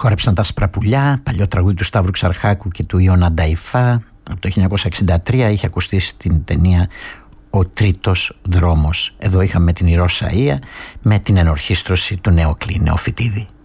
Χόρεψαν τα Σπραπουλιά, παλιό τραγούδι του Σταύρου Ξαρχάκου και του Ιώνα Νταϊφά. Από το 1963 είχε ακουστεί στην ταινία «Ο Τρίτος Δρόμος». Εδώ είχαμε την Ηρώ Σαΐα με την ενορχήστρωση του Νεοκλή Νεοφυτίδη.